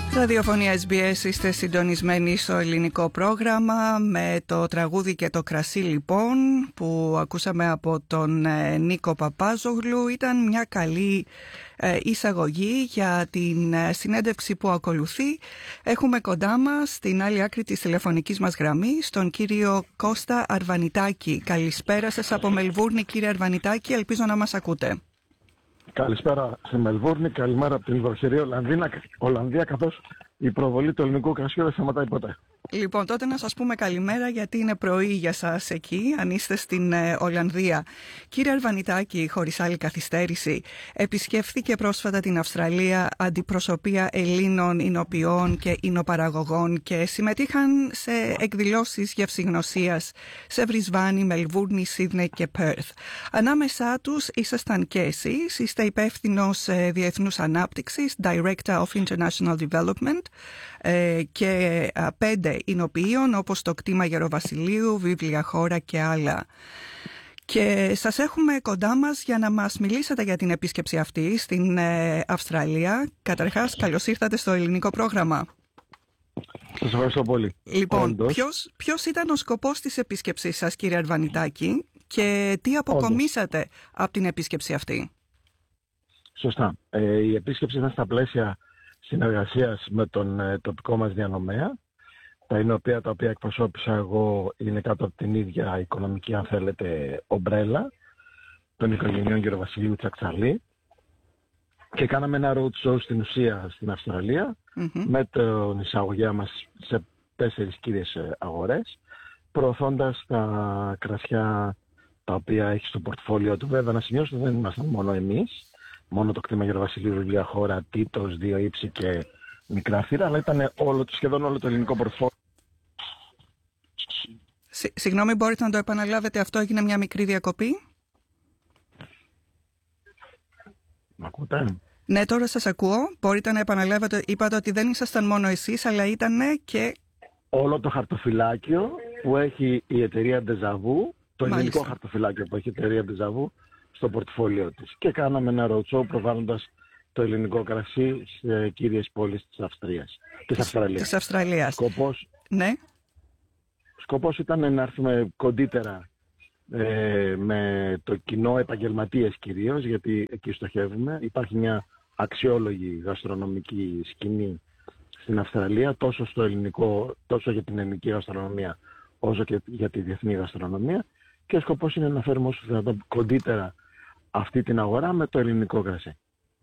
Ραδιοφωνία SBS, είστε συντονισμένοι στο ελληνικό πρόγραμμα με το τραγούδι και το κρασί λοιπόν που ακούσαμε από τον Νίκο Παπάζογλου. Ήταν μια καλή εισαγωγή για την συνέντευξη που ακολουθεί. Έχουμε κοντά μας στην άλλη άκρη της τηλεφωνικής μας γραμμής τον κύριο Κώστα Αρβανιτάκη. Καλησπέρα σας από Μελβούρνη, κύριε Αρβανιτάκη, ελπίζω να μας ακούτε. Καλησπέρα στη Μελβούρνη, καλημέρα από την βροχερή Ολλανδία, καθώς η προβολή του ελληνικού κρασιού δεν σταματάει ποτέ. Λοιπόν, τότε να σας πούμε καλημέρα γιατί είναι πρωί για σας εκεί, αν είστε στην Ολλανδία. Κύριε Αρβανιτάκη, χωρίς άλλη καθυστέρηση, επισκέφθηκε πρόσφατα την Αυστραλία αντιπροσωπεία Ελλήνων ινοποιών και ινοπαραγωγών και συμμετείχαν σε εκδηλώσεις γευσηγνωσίας σε Βρισβάνη, Μελβούρνη, Σίδνεϊ και Πέρθ. Ανάμεσά τους ήσασταν και εσείς, είστε υπεύθυνος διεθνούς ανάπτυξης, Director of International Development και 5 εινοποιείων όπως το κτήμα Γεροβασιλείου, Βίβλια Χώρα και άλλα. Και σας έχουμε κοντά μας για να μας μιλήσετε για την επίσκεψη αυτή στην Αυστραλία. Καταρχάς, καλώς ήρθατε στο ελληνικό πρόγραμμα. Σας ευχαριστώ πολύ. Λοιπόν, ποιος ήταν ο σκοπός της επίσκεψής σας, κύριε Αρβανιτάκη, και τι αποκομίσατε από την επίσκεψη αυτή? Σωστά. Η επίσκεψη ήταν στα πλαίσια συνεργασίας με τον τοπικό μας διανομέα. Τα εινοποιεία τα οποία εκπροσώπησα εγώ είναι κάτω από την ίδια οικονομική, αν θέλετε, ομπρέλα των οικογενειών Γεροβασιλείου Τσακτσαλή, και κάναμε ένα road show στην ουσία στην Αυστραλία με τον εισαγωγέα μας σε 4 κύριες αγορές, προωθώντας τα κρασιά τα οποία έχει στο πορτφόλιο του. Βέβαια, να σημειώσω ότι δεν ήμασταν μόνο εμείς, μόνο το κτήμα Γεροβασιλείου, Βιβλία Χώρα, Τίτος, 2 Ύψη και Μικρά Θύρα, αλλά ήταν σχεδόν όλο το ελληνικό πορτφόλιο. Συγγνώμη, μπορείτε να το επαναλάβετε αυτό, έγινε μια μικρή διακοπή. Μ' ακούτε? Ναι, τώρα σας ακούω. Μπορείτε να επαναλάβετε, είπατε ότι δεν ήσασταν μόνο εσείς, αλλά ήταν και όλο το χαρτοφυλάκιο που έχει η εταιρεία Ντεζαβού, το ελληνικό χαρτοφυλάκιο που έχει η εταιρεία Ντεζαβού στο πορτφόλιο της. Και κάναμε ένα roadshow προβάλλοντας το ελληνικό κρασί σε κύριες πόλεις της Αυστραλίας. Σκοπός ήταν να έρθουμε κοντύτερα με το κοινό, επαγγελματίες κυρίως, γιατί εκεί στοχεύουμε. Υπάρχει μια αξιόλογη γαστρονομική σκηνή στην Αυστραλία, τόσο στο ελληνικό, τόσο για την ελληνική γαστρονομία, όσο και για τη διεθνή γαστρονομία. Και ο σκοπός είναι να φέρουμε όσο δυνατόν κοντύτερα αυτή την αγορά με το ελληνικό κρασί.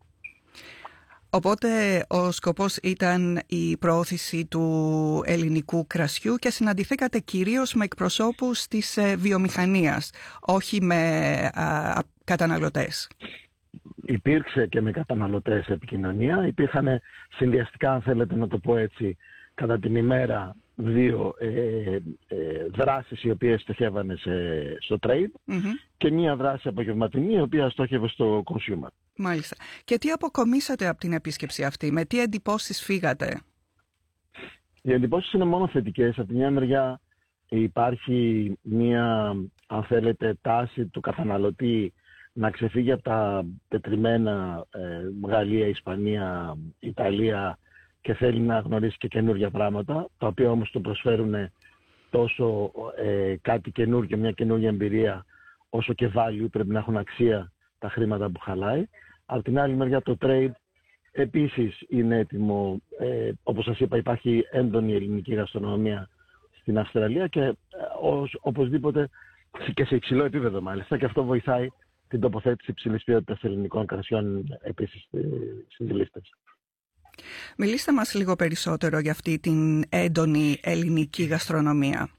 Οπότε ο σκοπός ήταν η προώθηση του ελληνικού κρασιού και συναντηθήκατε κυρίως με εκπροσώπους της βιομηχανίας, όχι με καταναλωτές. Υπήρξε και με καταναλωτές επικοινωνία. Υπήρχαν συνδυαστικά, αν θέλετε να το πω έτσι, κατά την ημέρα 2 δράσεις οι οποίες στοχεύανε στο trade και μία δράση απογευματινή η οποία στόχευε στο consumer. Μάλιστα. Και τι αποκομίσατε από την επίσκεψη αυτή, με τι εντυπώσεις φύγατε? Οι εντυπώσεις είναι μόνο θετικές. Από τη μια μεριά υπάρχει μία, αν θέλετε, τάση του καταναλωτή να ξεφύγει από τα πετριμένα Γαλλία, Ισπανία, Ιταλία και θέλει να γνωρίσει και καινούργια πράγματα, τα οποία όμως του προσφέρουν τόσο κάτι καινούργιο, μια καινούργια εμπειρία, όσο και value, πρέπει να έχουν αξία τα χρήματα που χαλάει. Από την άλλη μεριά το trade επίσης είναι έτοιμο, όπως σας είπα υπάρχει έντονη ελληνική γαστρονομία στην Αυστραλία και οπωσδήποτε και σε υψηλό επίπεδο μάλιστα, και αυτό βοηθάει την τοποθέτηση υψηλής ποιότητας ελληνικών κρασιών επίσης στις λίστες. Μιλήστε μας λίγο περισσότερο για αυτή την έντονη ελληνική γαστρονομία.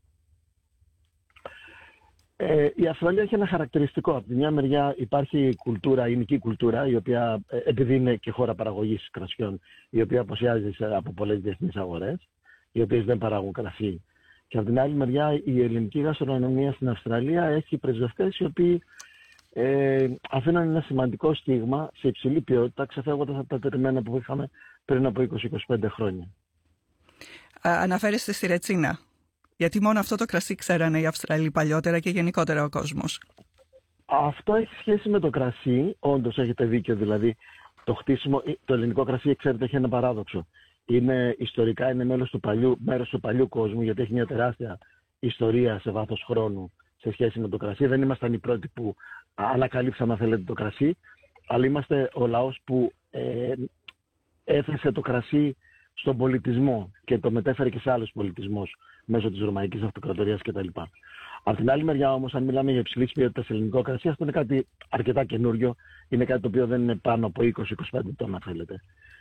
Η Αυστραλία έχει ένα χαρακτηριστικό. Από τη μια μεριά υπάρχει κουλτούρα, ελληνική κουλτούρα, η οποία επειδή είναι και χώρα παραγωγής κρασιών, η οποία αποσιάζει από πολλές διεθνείς αγορές, οι οποίες δεν παράγουν κρασί. Και από την άλλη μεριά η ελληνική γαστρονομία στην Αυστραλία έχει πρεσβευτές οι οποίοι αφήνουν ένα σημαντικό στίγμα σε υψηλή ποιότητα, ξεφεύγοντας από τα πετριμένα που είχαμε πριν από 20-25 χρόνια. Αναφέρεστε στη ρετσίνα. Γιατί μόνο αυτό το κρασί ξέρανε οι Αυστραλοί παλιότερα και γενικότερα ο κόσμος. Αυτό έχει σχέση με το κρασί, όντως έχετε δίκιο, δηλαδή το χτίσιμο, το ελληνικό κρασί, ξέρετε, έχει ένα παράδοξο. Ιστορικά είναι μέρος του παλιού κόσμου, γιατί έχει μια τεράστια ιστορία σε βάθος χρόνου σε σχέση με το κρασί. Δεν ήμασταν οι πρώτοι που ανακαλύψαμε, αν θέλετε, το κρασί, αλλά είμαστε ο λαός που έθεσε το κρασί στον πολιτισμό και το μετέφερε και σε άλλους πολιτισμούς μέσω της Ρωμαϊκής Αυτοκρατορίας κτλ. Από την άλλη μεριά όμως, αν μιλάμε για υψηλής ποιότητας ελληνικό κρασί, αυτό είναι κάτι αρκετά καινούριο. Είναι κάτι το οποίο δεν είναι πάνω από 20-25 ετών, αν θέλετε.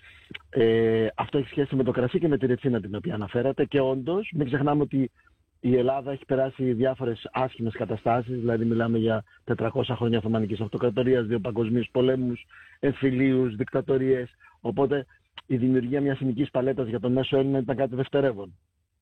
Αυτό έχει σχέση με το κρασί και με τη ρετσίνα την οποία αναφέρατε. Και όντως, μην ξεχνάμε ότι η Ελλάδα έχει περάσει διάφορες άσχημες καταστάσεις. Δηλαδή, μιλάμε για 400 χρόνια Οθωμανικής Αυτοκρατορίας, 2 παγκοσμίους πολέμους, εμφυλίους, δικτατορίες. Οπότε, η δημιουργία μιας εθνικής παλέτας για τον μέσο Έλληνα ήταν κάτι δευτερεύον.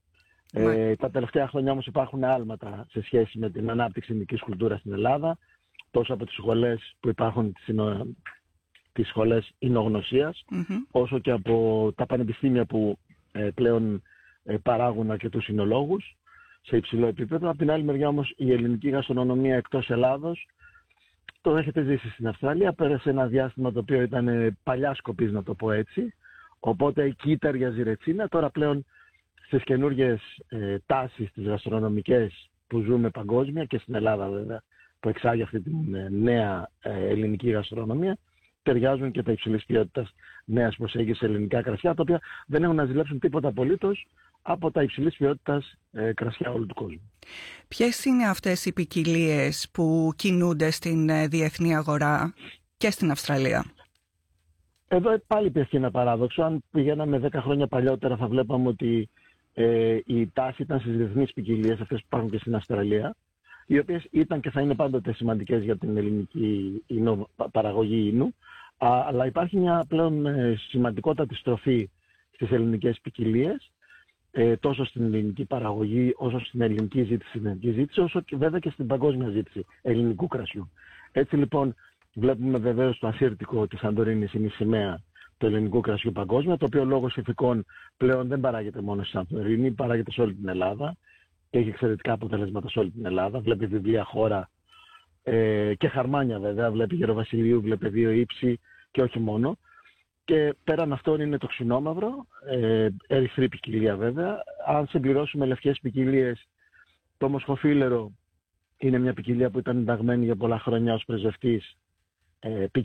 Τα τελευταία χρόνια όμως υπάρχουν άλματα σε σχέση με την ανάπτυξη εθνικής κουλτούρας στην Ελλάδα, τόσο από τις σχολές που υπάρχουν, τις σχολές εινογνωσίας, όσο και από τα πανεπιστήμια που πλέον παράγουν αρκετούς εινολόγους σε υψηλό επίπεδο. Από την άλλη μεριά όμως η ελληνική γαστρονομία εκτός Ελλάδος, το έχετε ζήσει στην Αυστραλία, πέρασε ένα διάστημα το οποίο ήταν παλιά σκοπής, να το πω έτσι, οπότε εκεί ταιριάζει η ρετσίνα. Τώρα πλέον στις καινούργιες τάσεις τις γαστρονομικές που ζούμε παγκόσμια και στην Ελλάδα βέβαια, που εξάγει αυτή τη νέα ελληνική γαστρονομία, ταιριάζουν και τα υψηλής ποιότητας νέας προσέγγισης ελληνικά κρασιά, τα οποία δεν έχουν να ζηλέψουν τίποτα απολύτως από τα υψηλής ποιότητας κρασιά όλου του κόσμου. Ποιες είναι αυτές οι ποικιλίες που κινούνται στην διεθνή αγορά και στην Αυστραλία? Εδώ πάλι υπήρχε ένα παράδοξο. Αν πηγαίναμε 10 χρόνια παλιότερα, θα βλέπαμε ότι η τάση ήταν στις διεθνείς ποικιλίες, αυτές που υπάρχουν και στην Αυστραλία, οι οποίες ήταν και θα είναι πάντοτε σημαντικές για την ελληνική παραγωγή ίνου, αλλά υπάρχει μια πλέον σημαντικότατη στροφή στις ελληνικές ποικιλίες, τόσο στην ελληνική παραγωγή, όσο στην ελληνική ζήτηση, όσο και βέβαια και στην παγκόσμια ζήτηση ελληνικού κρασιού. Έτσι λοιπόν, βλέπουμε βεβαίως το ασύρτικο της Σαντορίνης είναι η σημαία του ελληνικού κρασιού παγκόσμια, το οποίο λόγω ηθικών πλέον δεν παράγεται μόνο στη Σαντορίνη, παράγεται σε όλη την Ελλάδα και έχει εξαιρετικά αποτελέσματα σε όλη την Ελλάδα. Βλέπει βιβλία χώρα και χαρμάνια βέβαια, βλέπει Γεροβασιλείου, βλέπει Δύο Ύψη και όχι μόνο. Και πέραν αυτών είναι το ξινόμαυρο, ερυθρή ποικιλία βέβαια. Αν συμπληρώσουμε λευκές ποικιλίες, το μοσχοφίλερο είναι μια ποικιλία που ήταν ενταγμένη για πολλά χρόνια ως πρεσβευτής